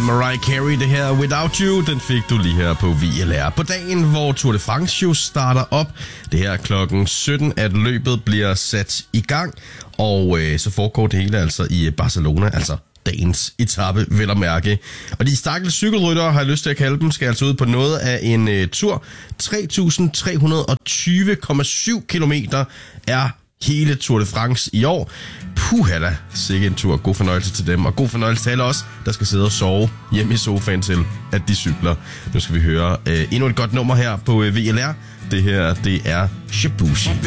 Mariah Carey, det her Without You, den fik du lige her på VLR. På dagen, hvor Tour de France jo starter op, det her klokken 17, at løbet bliver sat i gang, og så foregår det hele altså i Barcelona, altså dagens etape, vel at mærke. Og de stakkels cykelryttere, har jeg lyst til at kalde dem, skal altså ud på noget af en tur. 3.320,7 kilometer er hele Tour de France i år. Puha da, sikke en tur. God fornøjelse til dem, og god fornøjelse til alle os, der skal sidde og sove hjemme i sofaen til, at de cykler. Nu skal vi høre endnu et godt nummer her på VLR. Det her, det er Shabushi.